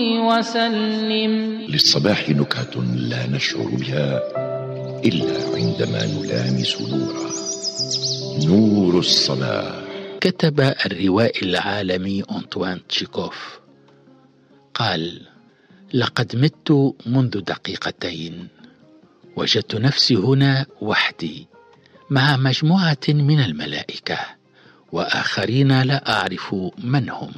وسلم. للصباح نكهة لا نشعر بها إلا عندما نلامس نورا، نور الصباح. كتب الروائي العالمي أنطوان تشيكوف قال: لقد مت منذ دقيقتين، وجدت نفسي هنا وحدي مع مجموعة من الملائكة وآخرين لا أعرف من هم.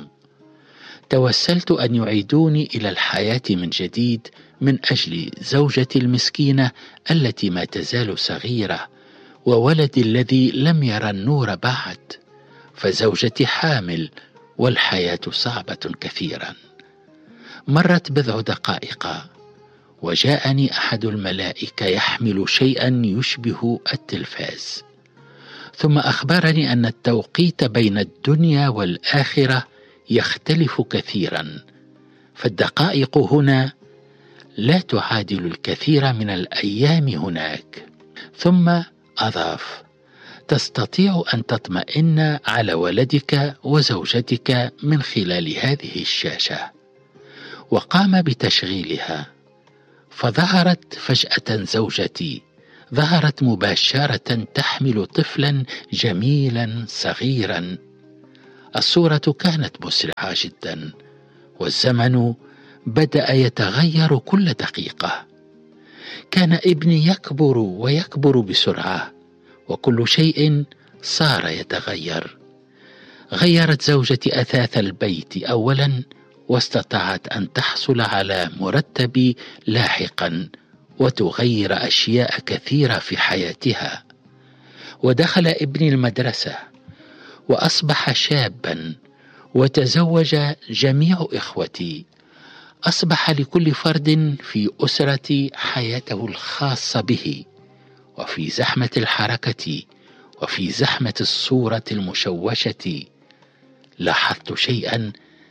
توسلت أن يعيدوني إلى الحياة من جديد من أجل زوجتي المسكينة التي ما تزال صغيرة، وولدي الذي لم يرى النور بعد، فزوجتي حامل والحياة صعبة كثيرا. مرت بضع دقائق وجاءني أحد الملائكة يحمل شيئا يشبه التلفاز، ثم أخبرني أن التوقيت بين الدنيا والآخرة يختلف كثيرا، فالدقائق هنا لا تعادل الكثير من الأيام هناك. ثم أضاف: تستطيع أن تطمئن على ولدك وزوجتك من خلال هذه الشاشة. وقام بتشغيلها، فظهرت فجأة زوجتي، ظهرت مباشرة تحمل طفلا جميلا صغيرا. الصورة كانت مسرعة جدا، والزمن بدأ يتغير كل دقيقة. كان ابني يكبر ويكبر بسرعة، وكل شيء صار يتغير. غيرت زوجتي أثاث البيت أولا، واستطاعت أن تحصل على مرتب لاحقا وتغير أشياء كثيرة في حياتها. ودخل ابني المدرسة وأصبح شابا، وتزوج جميع إخوتي. أصبح لكل فرد في أسرتي حياته الخاصة به. وفي زحمة الحركة وفي زحمة الصورة المشوشة لاحظت شيئا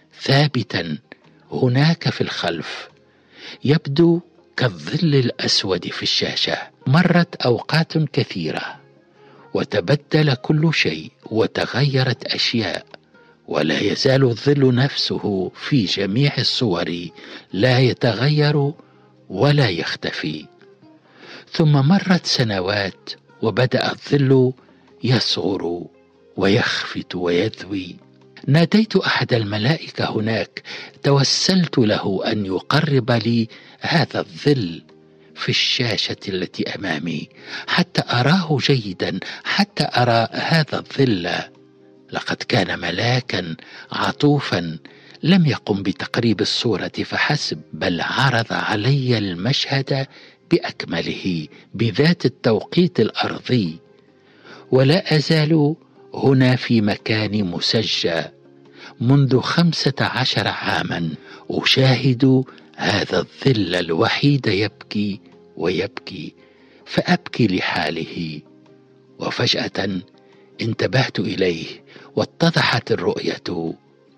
ثابتا هناك في الخلف، يبدو كالظل الأسود في الشاشة. مرت أوقات كثيرة وتبدل كل شيء وتغيرت أشياء، ولا يزال الظل نفسه في جميع الصور لا يتغير ولا يختفي. ثم مرت سنوات وبدأ الظل يصغر ويخفت ويذوي. ناديت أحد الملائكة هناك، توسلت له أن يقرب لي هذا الظل في الشاشة التي أمامي حتى أراه جيدا، حتى أرى هذا الظل. لقد كان ملاكا عطوفا لم يقم بتقريب الصورة فحسب، بل عرض علي المشهد بأكمله بذات التوقيت الأرضي. ولا أزال هنا في مكان مسجى منذ 15 عاما، أشاهد هذا الظل الوحيد يبكي ويبكي، فأبكي لحاله. وفجأة انتبهت إليه واتضحت الرؤية،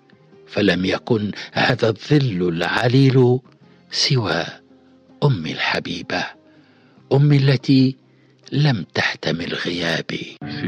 فلم يكن هذا الظل العليل سوى أمي الحبيبة، أمي التي لم تحتمل غيابي.